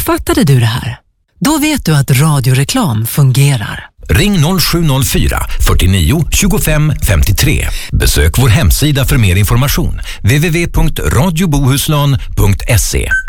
Uppfattade du det här? Då vet du att radioreklam fungerar. Ring 0704 49 25 53. Besök vår hemsida för mer information. www.radiobohuslän.se.